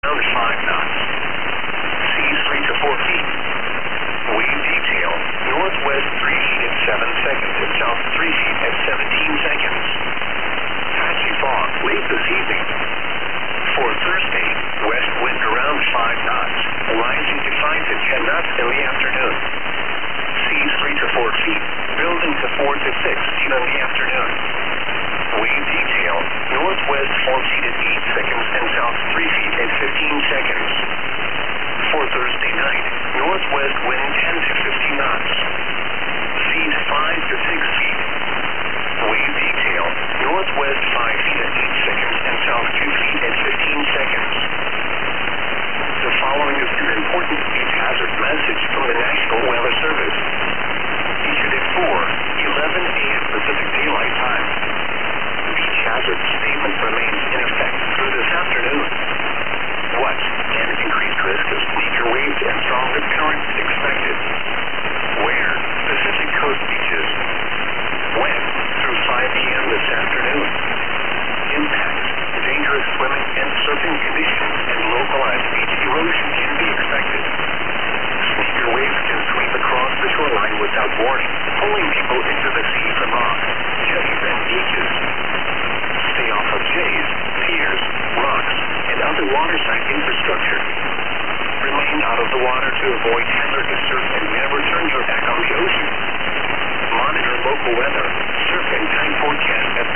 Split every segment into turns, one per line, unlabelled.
around 5 knots. Seas 3 to 4 feet. Wave detail, northwest 3 feet at 7 seconds and south 3 feet at 17 seconds. Patchy fog late this evening. For Thursday, west wind around 5 knots, rising to 5 to 10 knots in the afternoon. Seas 3 to 4 feet, building to 4 to 6 feet in the afternoon. Wave detail, northwest 4 feet at 8 seconds and south 3 feet at 15 seconds. For Thursday night, northwest wind 10 to 15 knots. Seas 5 to 6 feet. Wave detail, northwest 5 feet at 8 seconds and south 2 feet at 15 seconds. The following is an important beach hazard message from the National Weather Service. Issued at 4:11 a.m. Pacific Daylight Time. Beach hazard statement remains in effect through this afternoon. What? An increased risk of sneaker waves and stronger currents expected. Where? Pacific Coast beaches. When? Through 5 p.m. this afternoon. Impact. Dangerous swimming and surfing conditions and localized beach erosion can be expected. Sneaker waves can sweep across the shoreline without warning, pulling people into the sea from off jetties and beaches. Stay off of jays, piers, rocks, and other waterside infrastructure. Remain out of the water to avoid hazardous surf and never turn your back on the ocean. Monitor local weather, surf and tide forecast at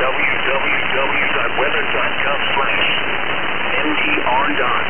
www.weather.gov/NDR.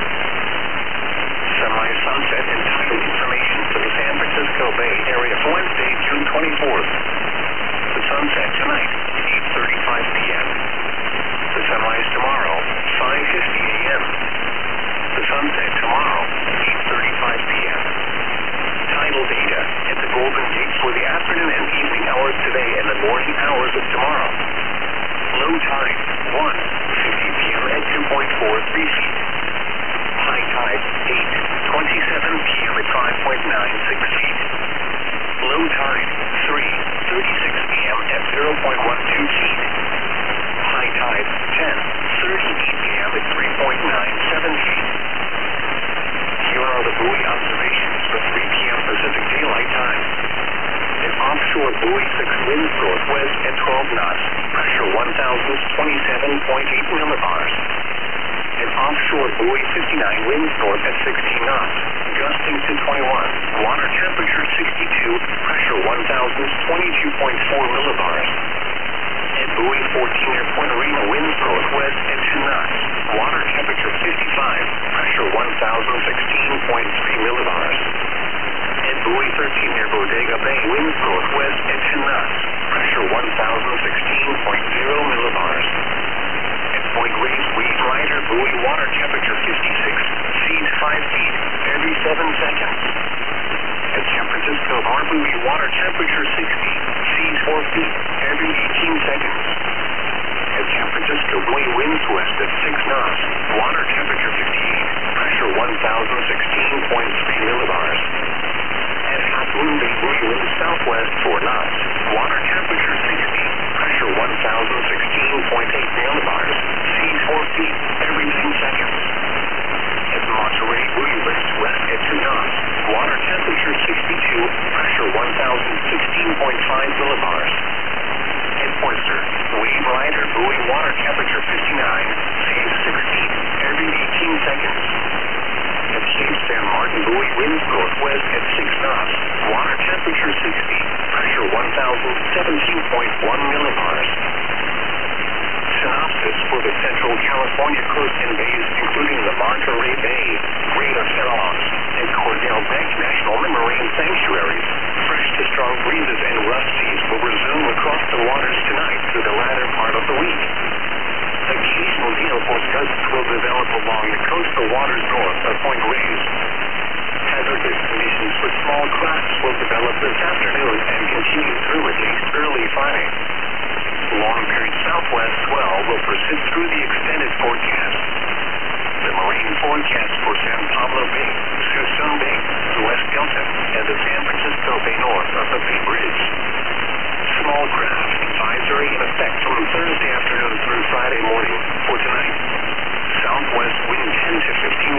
Semi-sunset and tidal information for the San Francisco Bay Area for Wednesday, June 24th. The sunset tonight, 8:35 p.m. The sunrise tomorrow, 5:50 a.m. The sunset tomorrow, 8:35 p.m. Tidal data at the Golden Gate for the afternoon and evening hours today and the morning hours of tomorrow. Low tide, 1:50 p.m. at 2.43 feet. High tide, 8:27 p.m. at 5.96 feet. Low tide, 3:36 p.m. at 0.12 feet. High tide, 10:38 p.m. at 3.97 feet. Here are the buoy observations for 3 p.m. Pacific Daylight Time. An offshore buoy 6 winds northwest at 12 knots, pressure 1,027.8 millibars. An offshore buoy 59 winds north at 16 knots, gusting to 21, water temperature 62, pressure 1,022.4 millibars. At buoy 14 near Point Arena winds northwest at 10 knots, water temperature 55, pressure 1,016.3 millibars. At buoy 13 near Bodega Bay winds northwest at 10 knots, pressure 1,016.0 millibars. At Point Reyes Wave Rider buoy water temperature 56, seas 5 feet every 7 seconds. At San Francisco Bar buoy water temperature 60, seas 4 feet every 18 seconds. At San Francisco buoy winds west at 6 knots, water temperature 58, pressure 1,016.3 millibars. At Half Moon Bay buoy winds southwest 4 knots, water temperature 60, pressure 1,016.8 millibars, seas 4 feet every 10 seconds. At Monterey buoy winds west at 2 knots, water temperature 62, pressure 1,016.5 millibars. At Poister, Wave Rider buoy water temperature 59, seas 6 feet every 18 seconds. At Cape San Martin buoy winds northwest at 6 knots, water temperature 60, pressure 1,017.1 millibars. Synopsis for the Central California coast and bays, including the Monterey Bay, Greater Kettle's, and Cordell Bank National Marine Sanctuaries. Fresh to strong breezes and rough seas will resume across the waters tonight through the latter part of the week. Occasional gale force gusts will develop along the coastal waters north of Point Reyes. Hazardous conditions for small crafts will develop this afternoon and continue through at least early Friday. Long-period southwest swell will persist through the extended forecast. The marine forecast for San Pablo Bay, Suisun Bay, the West Delta, and the San Francisco Bay north of the Bay Bridge. Small craft advisory in effect from Thursday afternoon through Friday morning for tonight. Southwest wind 10 to 15